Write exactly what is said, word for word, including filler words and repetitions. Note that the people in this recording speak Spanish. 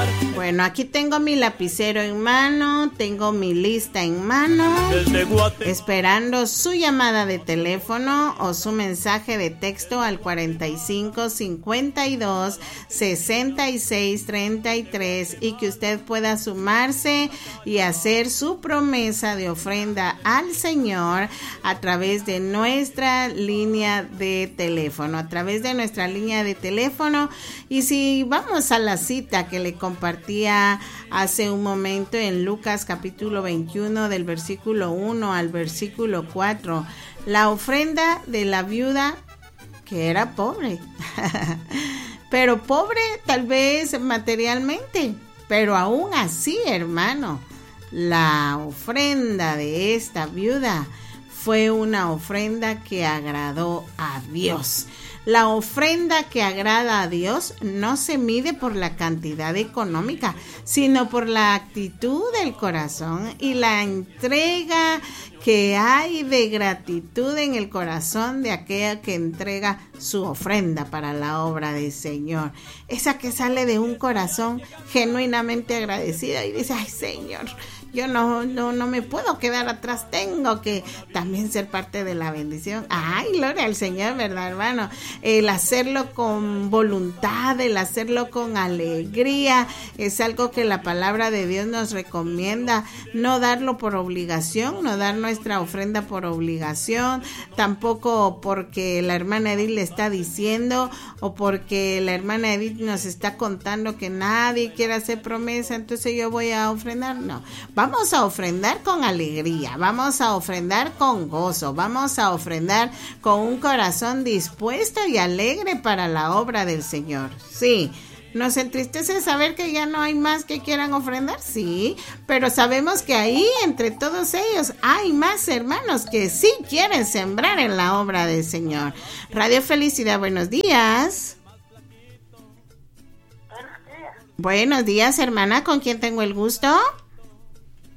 Bueno, aquí tengo mi lapicero en mano, tengo mi lista en mano, esperando su llamada de teléfono o su mensaje de texto al cuarenta y cinco, cincuenta y dos, sesenta y seis, treinta y tres y que usted pueda sumarse y hacer su promesa de ofrenda al Señor a través de nuestra línea de teléfono, a través de nuestra línea de teléfono. Y si vamos a la cita que le compartía hace un momento en Lucas capítulo veintiuno del versículo uno al versículo cuatro, la ofrenda de la viuda que era pobre, pero pobre tal vez materialmente, pero aún así, hermano, la ofrenda de esta viuda fue una ofrenda que agradó a Dios. La ofrenda que agrada a Dios no se mide por la cantidad económica, sino por la actitud del corazón y la entrega que hay de gratitud en el corazón de aquella que entrega su ofrenda para la obra del Señor. Esa que sale de un corazón genuinamente agradecido y dice, ay Señor, yo no, no, no me puedo quedar atrás, tengo que también ser parte de la bendición. Ay, gloria al Señor, ¿verdad, hermano? El hacerlo con voluntad, el hacerlo con alegría, es algo que la palabra de Dios nos recomienda, no darlo por obligación, no dar nuestra ofrenda por obligación, tampoco porque la hermana Edith le está diciendo o porque la hermana Edith nos está contando que nadie quiere hacer promesa, entonces yo voy a ofrendar. No, vamos a ofrendar con alegría, vamos a ofrendar con gozo, vamos a ofrendar con un corazón dispuesto y alegre para la obra del Señor. Sí, nos entristece saber que ya no hay más que quieran ofrendar, sí, pero sabemos que ahí entre todos ellos hay más hermanos que sí quieren sembrar en la obra del Señor. Radio Felicidad, buenos días. Buenos días. Buenos días, hermana, ¿con quién tengo el gusto?